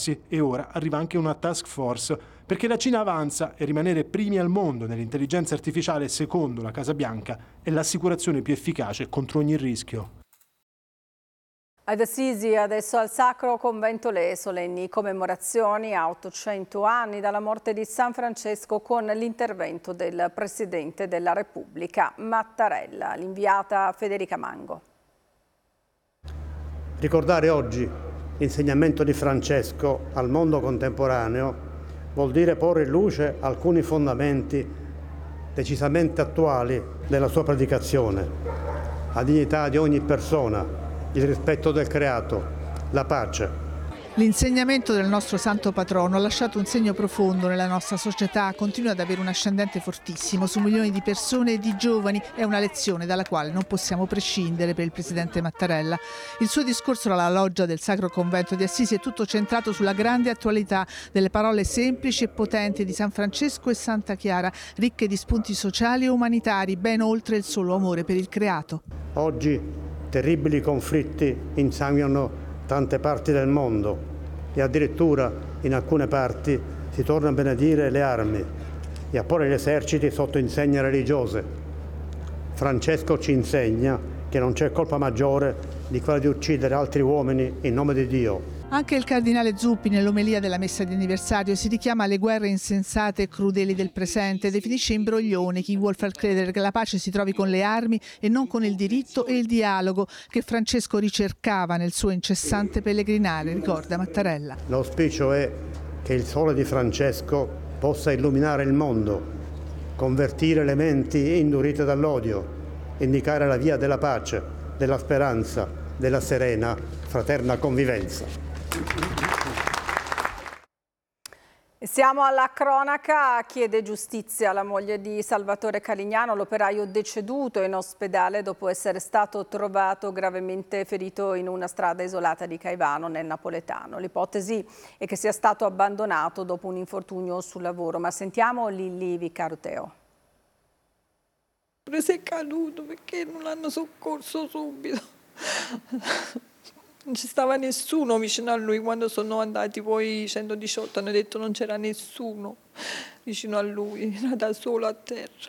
passi e ora arriva anche una task force, perché la Cina avanza e rimanere primi al mondo nell'intelligenza artificiale, secondo la Casa Bianca, è l'assicurazione più efficace contro ogni rischio. Ad Assisi adesso al Sacro Convento le solenni commemorazioni a 800 anni dalla morte di San Francesco con l'intervento del Presidente della Repubblica Mattarella. L'inviata Federica Mango. Ricordare oggi l'insegnamento di Francesco al mondo contemporaneo vuol dire porre in luce alcuni fondamenti decisamente attuali della sua predicazione: la dignità di ogni persona, il rispetto del creato, la pace. L'insegnamento del nostro santo patrono ha lasciato un segno profondo nella nostra società, continua ad avere un ascendente fortissimo su milioni di persone e di giovani, è una lezione dalla quale non possiamo prescindere per il Presidente Mattarella. Il suo discorso alla loggia del Sacro Convento di Assisi è tutto centrato sulla grande attualità delle parole semplici e potenti di San Francesco e Santa Chiara, ricche di spunti sociali e umanitari, ben oltre il solo amore per il creato. Oggi terribili conflitti insanguinano tante parti del mondo e addirittura in alcune parti si torna a benedire le armi e a porre gli eserciti sotto insegne religiose. Francesco ci insegna che non c'è colpa maggiore di quella di uccidere altri uomini in nome di Dio. Anche il cardinale Zuppi nell'omelia della messa di anniversario si richiama alle guerre insensate e crudeli del presente, definisce imbroglione chi vuol far credere che la pace si trovi con le armi e non con il diritto e il dialogo che Francesco ricercava nel suo incessante pellegrinare, ricorda Mattarella. L'auspicio è che il sole di Francesco possa illuminare il mondo, convertire le menti indurite dall'odio, indicare la via della pace, della speranza, della serena, fraterna convivenza. Siamo alla cronaca. Chiede giustizia alla moglie di Salvatore Calignano, l'operaio deceduto in ospedale dopo essere stato trovato gravemente ferito in una strada isolata di Caivano nel napoletano. L'ipotesi è che sia stato abbandonato dopo un infortunio sul lavoro, ma sentiamo Lilli Vicaruteo. Si è caduto perché non l'hanno soccorso subito. Non ci stava nessuno vicino a lui. Quando sono andati poi i 118 hanno detto non c'era nessuno vicino a lui, era da solo a terra.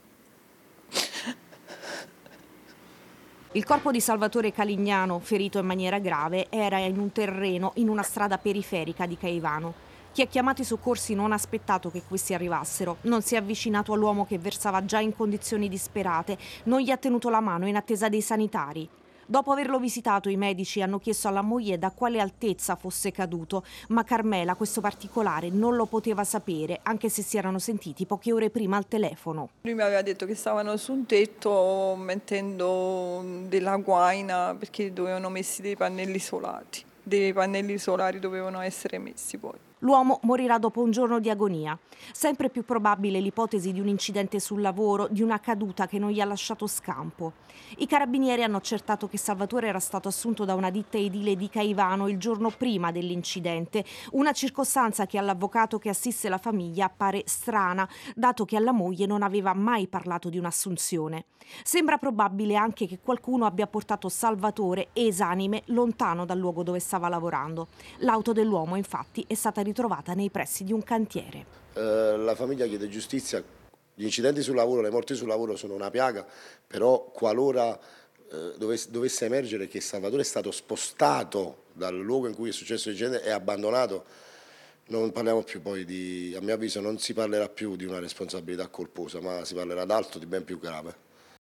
Il corpo di Salvatore Calignano, ferito in maniera grave, era in un terreno in una strada periferica di Caivano. Chi ha chiamato i soccorsi non ha aspettato che questi arrivassero, non si è avvicinato all'uomo che versava già in condizioni disperate, non gli ha tenuto la mano in attesa dei sanitari. Dopo averlo visitato, i medici hanno chiesto alla moglie da quale altezza fosse caduto, ma Carmela questo particolare non lo poteva sapere, anche se si erano sentiti poche ore prima al telefono. Lui mi aveva detto che stavano su un tetto mettendo della guaina perché dovevano messi dei pannelli isolati. Dei pannelli solari dovevano essere messi poi. L'uomo morirà dopo un giorno di agonia. Sempre più probabile l'ipotesi di un incidente sul lavoro, di una caduta che non gli ha lasciato scampo. I carabinieri hanno accertato che Salvatore era stato assunto da una ditta edile di Caivano il giorno prima dell'incidente, una circostanza che all'avvocato che assiste la famiglia appare strana, dato che alla moglie non aveva mai parlato di un'assunzione. Sembra probabile anche che qualcuno abbia portato Salvatore esanime lontano dal luogo dove stava lavorando. L'auto dell'uomo, infatti, è stata ritrovata nei pressi di un cantiere. La famiglia chiede giustizia. Gli incidenti sul lavoro, le morti sul lavoro sono una piaga, però qualora dovesse emergere che Salvatore è stato spostato dal luogo in cui è successo l'incidente e abbandonato, non parliamo più poi a mio avviso non si parlerà più di una responsabilità colposa, ma si parlerà d'altro, di ben più grave.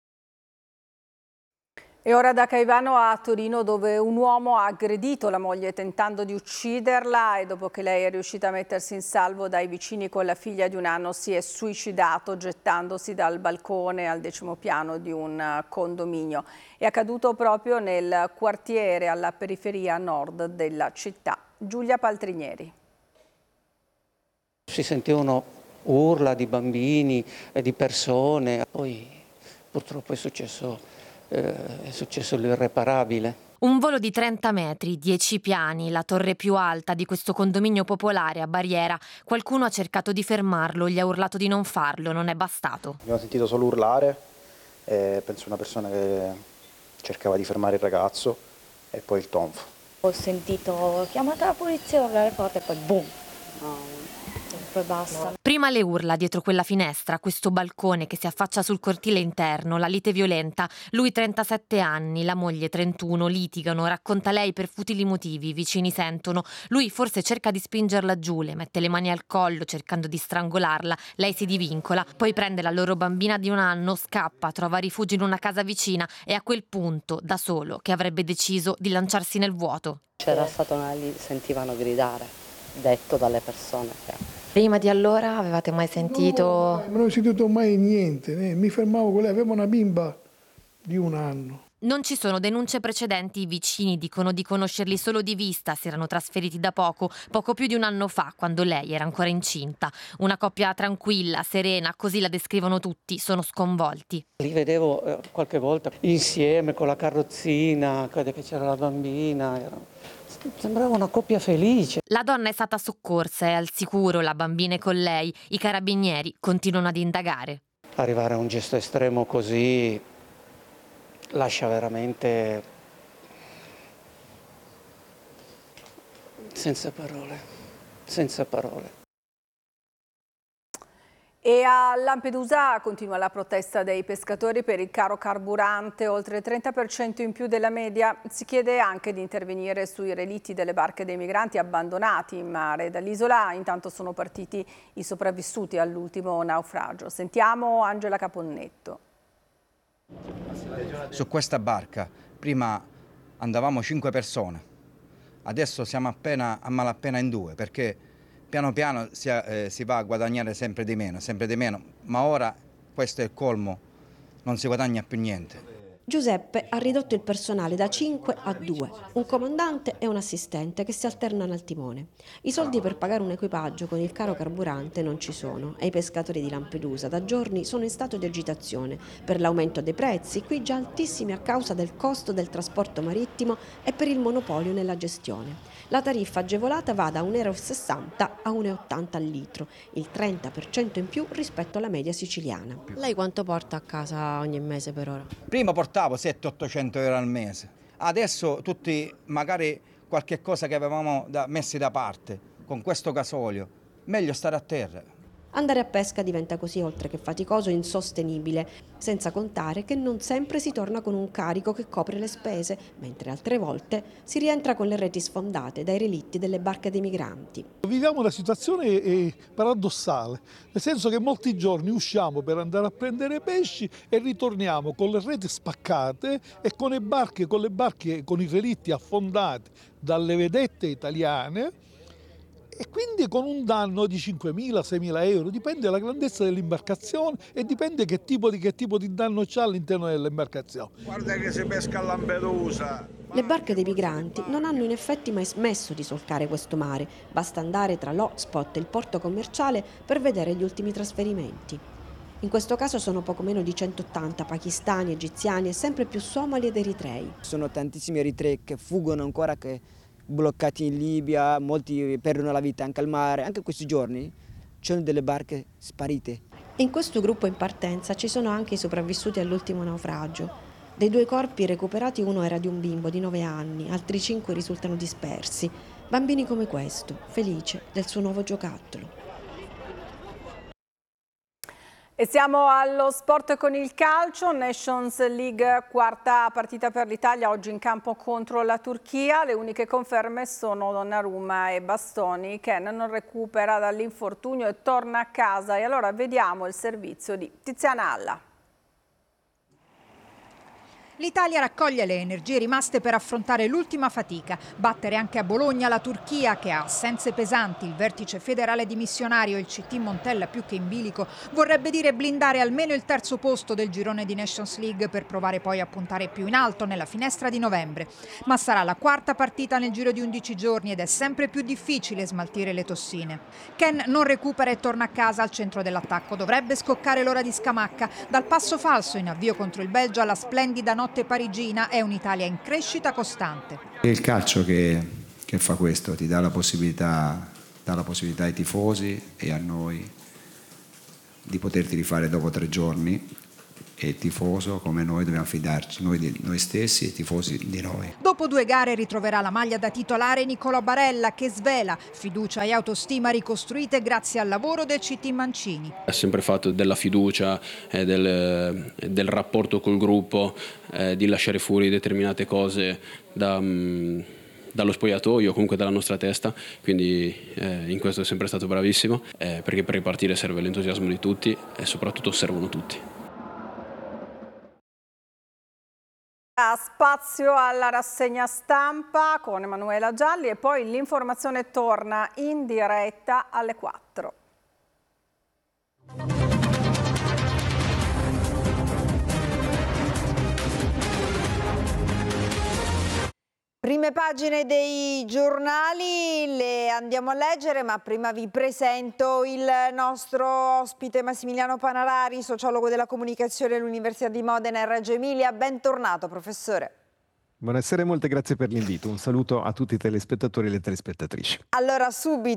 E ora da Caivano a Torino, dove un uomo ha aggredito la moglie tentando di ucciderla e dopo che lei è riuscita a mettersi in salvo dai vicini con la figlia di 1 anno si è suicidato gettandosi dal balcone al 10° piano di un condominio. È accaduto proprio nel quartiere alla periferia nord della città. Giulia Paltrinieri. Si sentivano urla di bambini e di persone, poi purtroppo è successo l'irreparabile. Un volo di 30 metri, 10 piani, la torre più alta di questo condominio popolare a Barriera. Qualcuno ha cercato di fermarlo, gli ha urlato di non farlo, non è bastato. Abbiamo sentito solo urlare, penso una persona che cercava di fermare il ragazzo e poi il tonfo. Ho sentito chiamata la polizia, urlare forte e poi boom. Poi basta. Prima le urla dietro quella finestra, questo balcone che si affaccia sul cortile interno, la lite violenta. Lui 37 anni, la moglie 31, litigano, racconta lei per futili motivi, i vicini sentono. Lui forse cerca di spingerla giù, le mette le mani al collo cercando di strangolarla, lei si divincola, poi prende la loro bambina di 1 anno, scappa, trova rifugio in una casa vicina e a quel punto, da solo, che avrebbe deciso di lanciarsi nel vuoto. C'era stato lì, sentivano gridare, detto dalle persone che... Prima di allora avevate mai sentito? No, non ho sentito mai niente, mi fermavo con lei, avevo una bimba di 1 anno. Non ci sono denunce precedenti, i vicini dicono di conoscerli solo di vista, si erano trasferiti da poco più di 1 anno fa, quando lei era ancora incinta. Una coppia tranquilla, serena, così la descrivono tutti, sono sconvolti. Li vedevo qualche volta insieme con la carrozzina, che c'era la bambina, sembrava una coppia felice. La donna è stata soccorsa, è al sicuro, la bambina è con lei, i carabinieri continuano ad indagare. Arrivare a un gesto estremo così lascia veramente senza parole. E a Lampedusa continua la protesta dei pescatori per il caro carburante, oltre il 30% in più della media. Si chiede anche di intervenire sui relitti delle barche dei migranti abbandonati in mare. Dall'isola intanto sono partiti i sopravvissuti all'ultimo naufragio. Sentiamo Angela Caponnetto. Su questa barca prima andavamo 5 persone, adesso siamo a malapena in 2 perché piano piano si va a guadagnare sempre di meno, ma ora questo è il colmo, non si guadagna più niente. Giuseppe ha ridotto il personale da 5 a 2, un comandante e un assistente che si alternano al timone. I soldi per pagare un equipaggio con il caro carburante non ci sono e i pescatori di Lampedusa da giorni sono in stato di agitazione per l'aumento dei prezzi, qui già altissimi a causa del costo del trasporto marittimo e per il monopolio nella gestione. La tariffa agevolata va da 1,60 € a 1,80 € al litro, il 30% in più rispetto alla media siciliana. Lei quanto porta a casa ogni mese per ora? Prima portavo 700-800 euro al mese, adesso tutti magari qualche cosa che avevamo messi da parte, con questo gasolio, meglio stare a terra. Andare a pesca diventa così, oltre che faticoso, insostenibile, senza contare che non sempre si torna con un carico che copre le spese, mentre altre volte si rientra con le reti sfondate dai relitti delle barche dei migranti. Viviamo una situazione paradossale, nel senso che molti giorni usciamo per andare a prendere pesci e ritorniamo con le reti spaccate e con le barche con i relitti affondati dalle vedette italiane, e quindi con un danno di 5.000-6.000 euro, dipende dalla grandezza dell'imbarcazione e dipende che tipo di danno c'è all'interno dell'imbarcazione. Guarda che si pesca a Lampedusa! Le barche dei migranti non hanno in effetti mai smesso di solcare questo mare, basta andare tra l'hotspot e il porto commerciale per vedere gli ultimi trasferimenti. In questo caso sono poco meno di 180 pakistani, egiziani e sempre più somali ed eritrei. Sono tantissimi eritrei che fuggono ancora, che bloccati in Libia, molti perdono la vita anche al mare. Anche questi giorni ci sono delle barche sparite. In questo gruppo in partenza ci sono anche i sopravvissuti all'ultimo naufragio. Dei 2 corpi recuperati, uno era di un bimbo di 9 anni, altri 5 risultano dispersi. Bambini come questo, felice del suo nuovo giocattolo. E siamo allo sport con il calcio, Nations League, 4ª partita per l'Italia, oggi in campo contro la Turchia. Le uniche conferme sono Donnarumma e Bastoni. Ken non recupera dall'infortunio e torna a casa. E allora vediamo il servizio di Tiziana Alla. L'Italia raccoglie le energie rimaste per affrontare l'ultima fatica, battere anche a Bologna la Turchia che ha assenze pesanti, il vertice federale dimissionario e il CT Montella più che in bilico, vorrebbe dire blindare almeno il 3° posto del girone di Nations League per provare poi a puntare più in alto nella finestra di novembre. Ma sarà la 4ª partita nel giro di 11 giorni ed è sempre più difficile smaltire le tossine. Ken non recupera e torna a casa al centro dell'attacco, dovrebbe scoccare l'ora di Scamacca, dal passo falso in avvio contro il Belgio alla splendida notte parigina è un'Italia in crescita costante. È il calcio che fa questo, ti dà la possibilità ai tifosi e a noi di poterti rifare dopo 3 giorni e tifoso come noi dobbiamo fidarci, noi di noi stessi e tifosi di noi. Dopo 2 gare ritroverà la maglia da titolare Nicolò Barella, che svela fiducia e autostima ricostruite grazie al lavoro del CT Mancini. Ha sempre fatto della fiducia, del rapporto col gruppo, di lasciare fuori determinate cose dallo spogliatoio, comunque dalla nostra testa, quindi in questo è sempre stato bravissimo, perché per ripartire serve l'entusiasmo di tutti e soprattutto servono tutti. Spazio alla rassegna stampa con Emanuela Gialli e poi l'informazione torna in diretta alle 4. Prime pagine dei giornali le andiamo a leggere, ma prima vi presento il nostro ospite Massimiliano Panarari, sociologo della comunicazione all'Università di Modena e Reggio Emilia. Bentornato, professore. Buonasera e molte grazie per l'invito. Un saluto a tutti i telespettatori e le telespettatrici. Allora,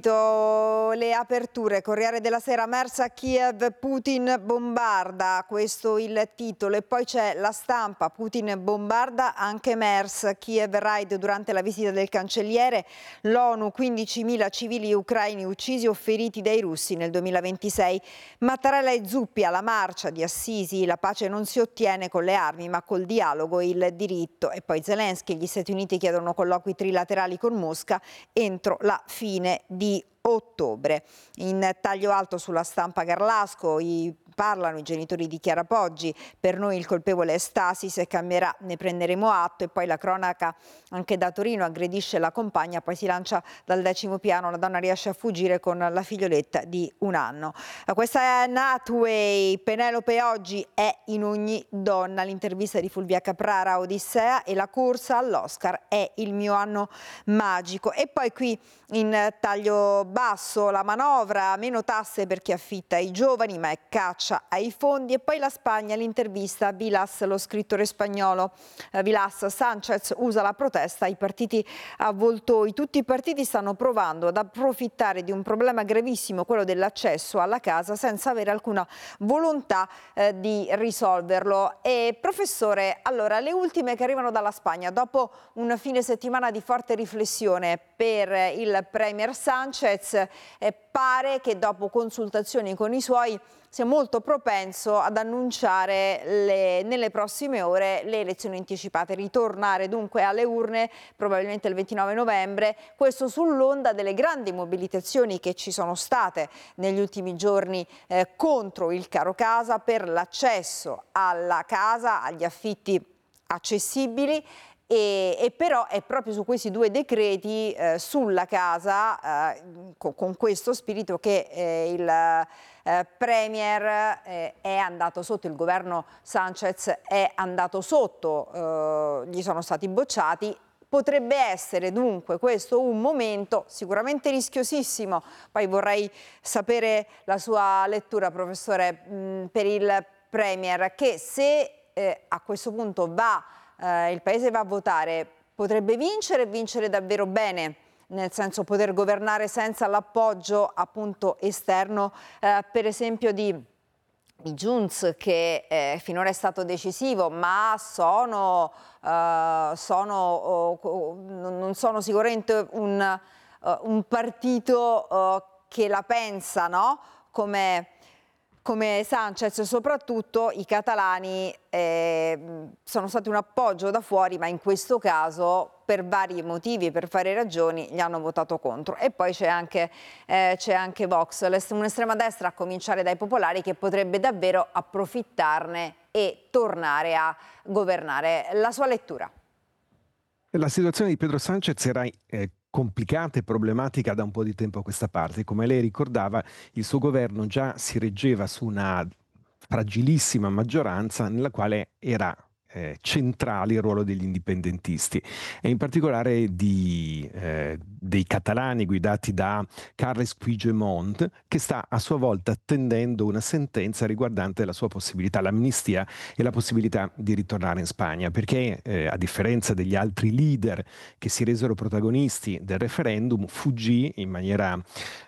subito le aperture. Corriere della Sera, Merz a Kiev, Putin bombarda, questo il titolo. E poi c'è La Stampa, Putin bombarda anche Merz, Kiev raid durante la visita del cancelliere, l'ONU, 15.000 civili ucraini uccisi o feriti dai russi nel 2026. Mattarella e Zuppi alla marcia di Assisi, la pace non si ottiene con le armi ma col dialogo e il diritto. E poi Zelensky, gli Stati Uniti chiedono colloqui trilaterali con Mosca entro la fine di ottobre. In taglio alto sulla Stampa Garlasco parlano i genitori di Chiara Poggi, per noi il colpevole è Stasis e cambierà, ne prenderemo atto. E poi la cronaca anche da Torino, aggredisce la compagna, poi si lancia dal 10° piano, la donna riesce a fuggire con la figlioletta di 1 anno. Questa è Nathway, Penelope oggi è in ogni donna, l'intervista di Fulvia Caprara, Odissea, e la corsa all'Oscar è il mio anno magico. E poi qui in taglio basso la manovra, meno tasse per chi affitta ai giovani, ma è caccia ai fondi. E poi la Spagna, l'intervista a Vilas, lo scrittore spagnolo. Vilas, Sánchez usa la protesta, i partiti avvoltoi. Tutti i partiti stanno provando ad approfittare di un problema gravissimo, quello dell'accesso alla casa, senza avere alcuna volontà di risolverlo. E professore, allora, le ultime che arrivano dalla Spagna, dopo un fine settimana di forte riflessione per il Premier Sánchez, pare che dopo consultazioni con i suoi sia molto propenso ad annunciare nelle prossime ore le elezioni anticipate, ritornare dunque alle urne probabilmente il 29 novembre, questo sull'onda delle grandi mobilitazioni che ci sono state negli ultimi giorni contro il caro casa, per l'accesso alla casa, agli affitti accessibili. E però è proprio su questi 2 decreti sulla casa, con questo spirito, che il Premier è andato sotto, il governo Sánchez è andato sotto, gli sono stati bocciati. Potrebbe essere dunque questo un momento sicuramente rischiosissimo. Poi vorrei sapere la sua lettura, professore, per il Premier, che se a questo punto il Paese va a votare, potrebbe vincere davvero bene, nel senso poter governare senza l'appoggio appunto esterno, per esempio di Junts, che finora è stato decisivo, ma non sono sicuramente un partito che la pensa, no? Come Sánchez. Soprattutto i catalani sono stati un appoggio da fuori, ma in questo caso per vari motivi, per varie ragioni, gli hanno votato contro. E poi c'è anche Vox, un'estrema destra, a cominciare dai popolari, che potrebbe davvero approfittarne e tornare a governare. La sua lettura? La situazione di Pedro Sánchez era complicata e problematica da un po' di tempo a questa parte. Come lei ricordava, il suo governo già si reggeva su una fragilissima maggioranza nella quale era centrale il ruolo degli indipendentisti e in particolare dei catalani guidati da Carles Puigdemont, che sta a sua volta attendendo una sentenza riguardante la sua possibilità, l'amnistia e la possibilità di ritornare in Spagna, perché a differenza degli altri leader che si resero protagonisti del referendum, fuggì in maniera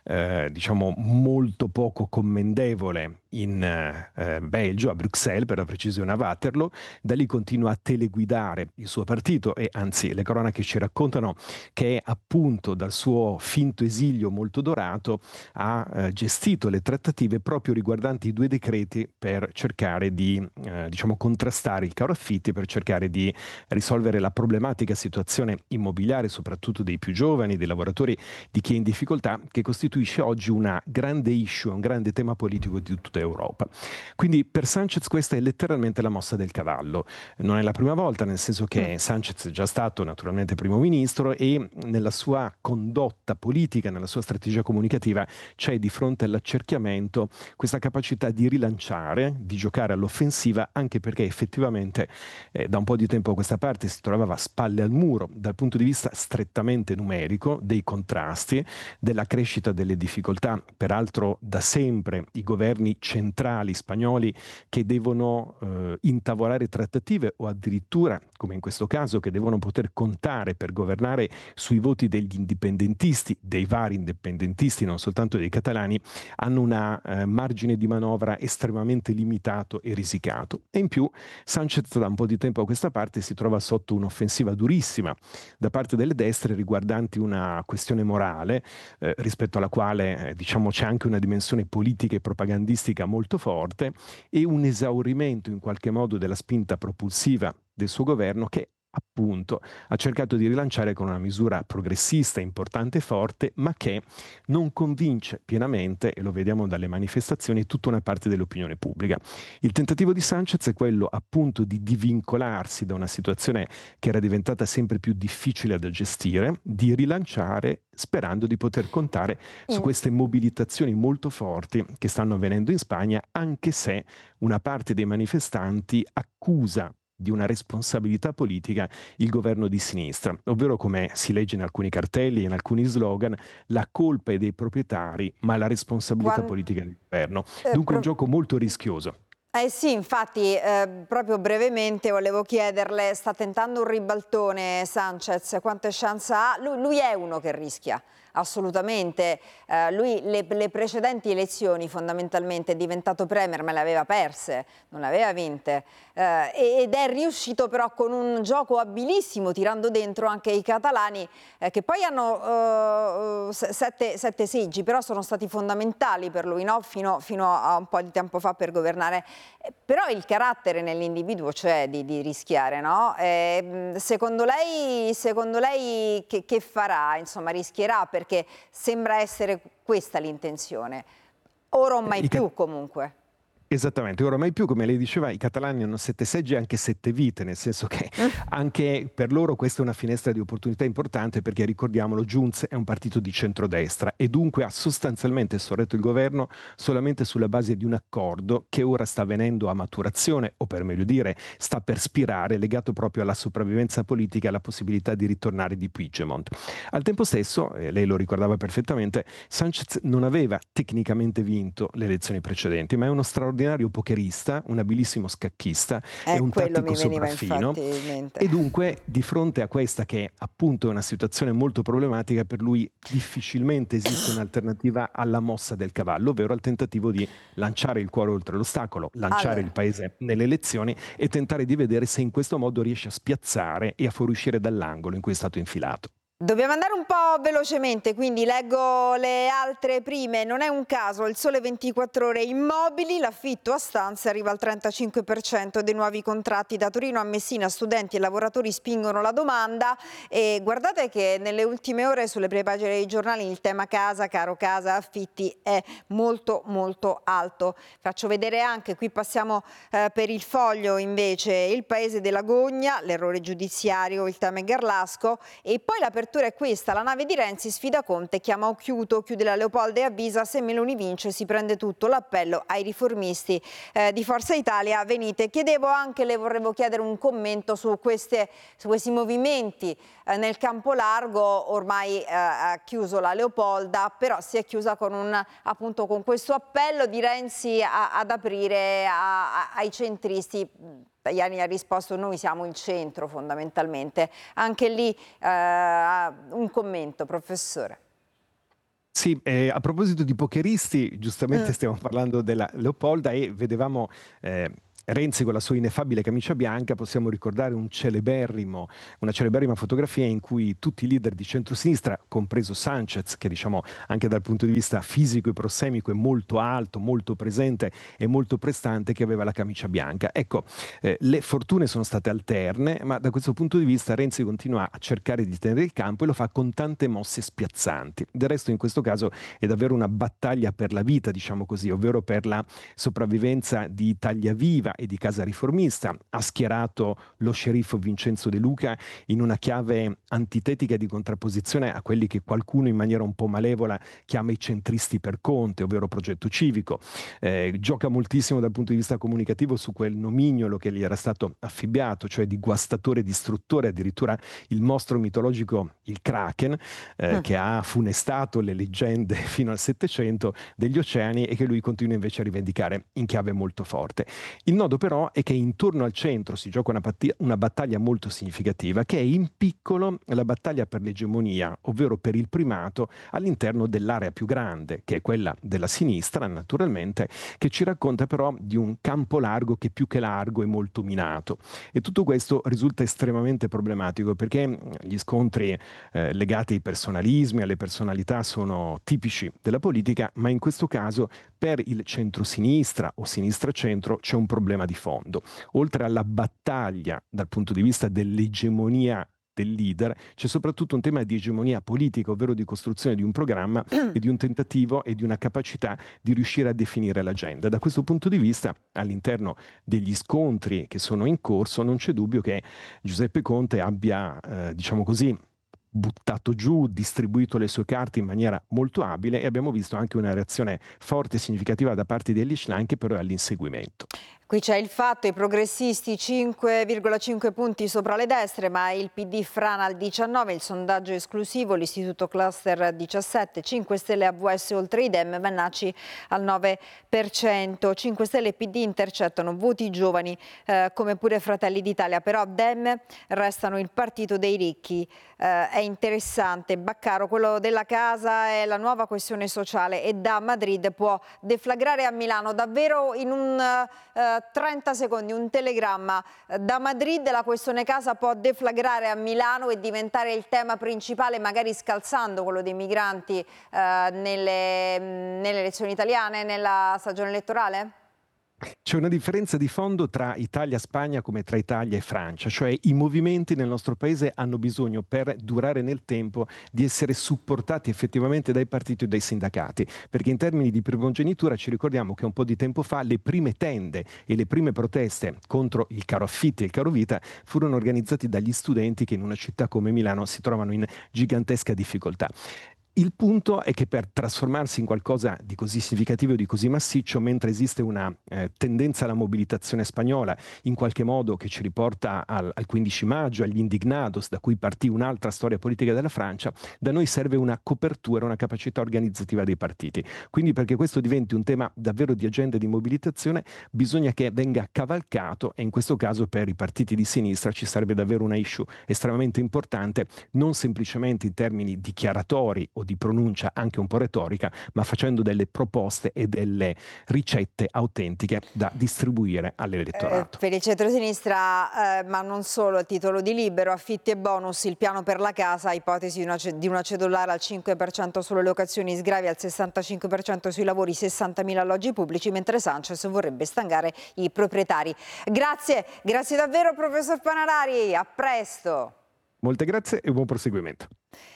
diciamo molto poco commendevole in Belgio, a Bruxelles per la precisione, a Waterloo. Da lì continua a teleguidare il suo partito e anzi le cronache ci raccontano che appunto dal suo finto esilio molto dorato ha gestito le trattative proprio riguardanti i 2 decreti per cercare di diciamo contrastare il caro affitti, per cercare di risolvere la problematica situazione immobiliare soprattutto dei più giovani, dei lavoratori, di chi è in difficoltà, che costituisce oggi una grande issue, un grande tema politico di tutta Europa. Quindi per Sánchez questa è letteralmente la mossa del cavallo. Non è la prima volta, nel senso che Sánchez è già stato naturalmente primo ministro e nella sua condotta politica, nella sua strategia comunicativa c'è di fronte all'accerchiamento questa capacità di rilanciare, di giocare all'offensiva, anche perché effettivamente da un po' di tempo a questa parte si trovava spalle al muro dal punto di vista strettamente numerico, dei contrasti, della crescita delle difficoltà. Peraltro da sempre i governi centrali spagnoli che devono intavolare trattative o addirittura, come in questo caso, che devono poter contare per governare sui voti degli indipendentisti, dei vari indipendentisti, non soltanto dei catalani, hanno una margine di manovra estremamente limitato e risicato. E in più Sánchez da un po' di tempo a questa parte si trova sotto un'offensiva durissima da parte delle destre riguardanti una questione morale rispetto alla quale diciamo c'è anche una dimensione politica e propagandistica molto forte e un esaurimento in qualche modo della spinta propulsiva del suo governo, che appunto ha cercato di rilanciare con una misura progressista, importante e forte, ma che non convince pienamente, e lo vediamo dalle manifestazioni, tutta una parte dell'opinione pubblica. Il tentativo di Sánchez è quello appunto di divincolarsi da una situazione che era diventata sempre più difficile da gestire, di rilanciare sperando di poter contare su queste mobilitazioni molto forti che stanno avvenendo in Spagna, anche se una parte dei manifestanti accusa di una responsabilità politica il governo di sinistra, ovvero, come si legge in alcuni cartelli e in alcuni slogan, la colpa è dei proprietari, ma la responsabilità politica è del governo. Dunque un gioco molto rischioso. Sì, infatti, proprio brevemente volevo chiederle, sta tentando un ribaltone Sánchez, quante chance ha? Lui è uno che rischia, assolutamente. Lui le precedenti elezioni fondamentalmente è diventato premier, ma le aveva perse, non le aveva vinte. Ed è riuscito però con un gioco abilissimo, tirando dentro anche i catalani, che poi hanno 7 seggi, però sono stati fondamentali per lui, no? fino a un po' di tempo fa per governare. Però il carattere nell'individuo c'è di rischiare, no? Secondo lei che farà? Insomma, rischierà, perché sembra essere questa l'intenzione. Ora o mai più comunque. Esattamente, ora mai più, come lei diceva, i catalani hanno 7 seggi e anche 7 vite, nel senso che anche per loro questa è una finestra di opportunità importante, perché ricordiamolo, Junts è un partito di centrodestra e dunque ha sostanzialmente sorretto il governo solamente sulla base di un accordo che ora sta venendo a maturazione, o per meglio dire sta per spirare, legato proprio alla sopravvivenza politica e alla possibilità di ritornare di Puigdemont. Al tempo stesso, lei lo ricordava perfettamente, Sánchez non aveva tecnicamente vinto le elezioni precedenti, ma è uno straordinario pokerista, un abilissimo scacchista e un tattico sopraffino, e dunque di fronte a questa che appunto è una situazione molto problematica, per lui difficilmente esiste un'alternativa alla mossa del cavallo, ovvero al tentativo di lanciare il cuore oltre l'ostacolo, lanciare il paese nelle elezioni e tentare di vedere se in questo modo riesce a spiazzare e a fuoriuscire dall'angolo in cui è stato infilato. Dobbiamo andare un po' velocemente, quindi leggo le altre prime. Non è un caso, il Sole 24 Ore, immobili, l'affitto a stanze arriva al 35% dei nuovi contratti. Da Torino a Messina studenti e lavoratori spingono la domanda, e guardate che nelle ultime ore sulle prime pagine dei giornali il tema casa, caro casa, affitti è molto molto alto. Faccio vedere anche, qui passiamo per il Foglio invece, il paese della gogna, l'errore giudiziario, il tema Garlasco, e poi l'apertura è questa: la nave di Renzi sfida Conte, chiama Occhiuto, chiude la Leopolda e avvisa: se Meloni vince si prende tutto. L'appello ai riformisti di Forza Italia. Venite, chiedevo anche, le vorrei chiedere un commento su questi movimenti nel campo largo. Ormai ha chiuso la Leopolda, però si è chiusa con appunto con questo appello di Renzi ad aprire ai centristi. Tajani ha risposto: noi siamo il centro fondamentalmente. Anche lì un commento, professore. Sì, a proposito di pokeristi, giustamente stiamo parlando della Leopolda e vedevamo Renzi con la sua ineffabile camicia bianca. Possiamo ricordare una celeberrima fotografia in cui tutti i leader di centrosinistra, compreso Sanchez, che diciamo anche dal punto di vista fisico e prossemico è molto alto, molto presente e molto prestante, che aveva la camicia bianca. Ecco, le fortune sono state alterne, ma da questo punto di vista Renzi continua a cercare di tenere il campo e lo fa con tante mosse spiazzanti. Del resto in questo caso è davvero una battaglia per la vita, diciamo così, ovvero per la sopravvivenza di Italia Viva e di Casa Riformista. Ha schierato lo sceriffo Vincenzo De Luca in una chiave antitetica di contrapposizione a quelli che qualcuno in maniera un po' malevola chiama i centristi per Conte, ovvero Progetto Civico. Gioca moltissimo dal punto di vista comunicativo su quel nomignolo che gli era stato affibbiato, cioè di guastatore distruttore, addirittura il mostro mitologico, il Kraken, che ha funestato le leggende fino al Settecento degli oceani e che lui continua invece a rivendicare in chiave molto forte. Il nodo però è che intorno al centro si gioca una battaglia molto significativa, che è in piccolo la battaglia per l'egemonia, ovvero per il primato all'interno dell'area più grande, che è quella della sinistra, naturalmente, che ci racconta però di un campo largo che più che largo è molto minato. E tutto questo risulta estremamente problematico, perché gli scontri legati ai personalismi, alle personalità sono tipici della politica, ma in questo caso per il centro-sinistra o sinistra-centro c'è un problema di fondo. Oltre alla battaglia dal punto di vista dell'egemonia del leader, c'è soprattutto un tema di egemonia politica, ovvero di costruzione di un programma e di un tentativo e di una capacità di riuscire a definire l'agenda. Da questo punto di vista, all'interno degli scontri che sono in corso, non c'è dubbio che Giuseppe Conte abbia, diciamo così, buttato giù, distribuito le sue carte in maniera molto abile, e abbiamo visto anche una reazione forte e significativa da parte di Elly Schlein, che però è all'inseguimento. Qui c'è il Fatto, i progressisti 5,5 punti sopra le destre, ma il PD frana al 19, il sondaggio esclusivo, l'Istituto Cluster 17, 5 Stelle AVS oltre i Dem, Vannacci al 9%. 5 Stelle e PD intercettano voti giovani come pure Fratelli d'Italia, però Dem restano il partito dei ricchi. È interessante, Baccaro, quello della casa è la nuova questione sociale e da Madrid può deflagrare a Milano. Davvero in un 30 secondi, un telegramma. Da Madrid la questione casa può deflagrare a Milano e diventare il tema principale, magari scalzando quello dei migranti nelle elezioni italiane, nella stagione elettorale? C'è una differenza di fondo tra Italia e Spagna come tra Italia e Francia, cioè i movimenti nel nostro paese hanno bisogno, per durare nel tempo, di essere supportati effettivamente dai partiti e dai sindacati, perché in termini di primogenitura ci ricordiamo che un po' di tempo fa le prime tende e le prime proteste contro il caro affitti e il caro vita furono organizzati dagli studenti che in una città come Milano si trovano in gigantesca difficoltà. Il punto è che per trasformarsi in qualcosa di così significativo e di così massiccio, mentre esiste una tendenza alla mobilitazione spagnola, in qualche modo che ci riporta al 15 maggio, agli indignados, da cui partì un'altra storia politica della Francia, da noi serve una copertura, una capacità organizzativa dei partiti. Quindi perché questo diventi un tema davvero di agenda e di mobilitazione, bisogna che venga cavalcato, e in questo caso per i partiti di sinistra ci sarebbe davvero una issue estremamente importante, non semplicemente in termini dichiaratori o di pronuncia anche un po' retorica, ma facendo delle proposte e delle ricette autentiche da distribuire all'elettorato. Per il centro-sinistra, ma non solo, a titolo di Libero, affitti e bonus, il piano per la casa, ipotesi di una cedolare al 5% sulle locazioni, sgravi al 65% sui lavori, 60.000 alloggi pubblici, mentre Sanchez vorrebbe stangare i proprietari. Grazie davvero professor Panarari, a presto. Molte grazie e buon proseguimento.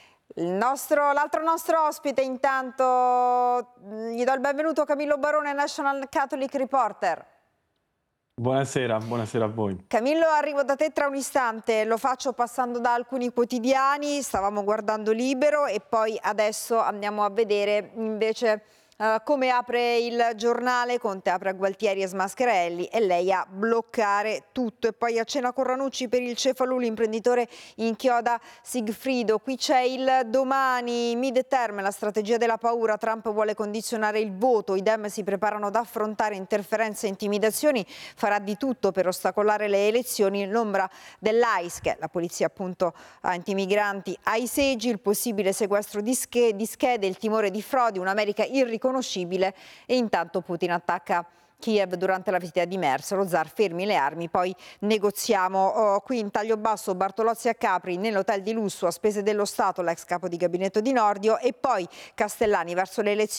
L'altro nostro ospite, intanto gli do il benvenuto, Camillo Barone, National Catholic Reporter. Buonasera a voi. Camillo, arrivo da te tra un istante, lo faccio passando da alcuni quotidiani, stavamo guardando Libero e poi adesso andiamo a vedere invece Come apre il giornale, Conte apre a Gualtieri e Smascherelli e lei a bloccare tutto. E poi a cena con Ranucci per il Cefalù, l'imprenditore inchioda Sigfrido. Qui c'è il Domani, Midterm, la strategia della paura. Trump vuole condizionare il voto, i Dem si preparano ad affrontare interferenze e intimidazioni, farà di tutto per ostacolare le elezioni. L'ombra dell'ICE, che è la polizia appunto antimigranti, ai seggi, il possibile sequestro di schede, il timore di frodi, un'America irriconoscibile. E intanto Putin attacca Kiev durante la visita di Merz, lo zar fermi le armi, poi negoziamo. Qui in taglio basso Bartolozzi a Capri nell'hotel di lusso a spese dello Stato, l'ex capo di gabinetto di Nordio, e poi Castellani verso le elezioni.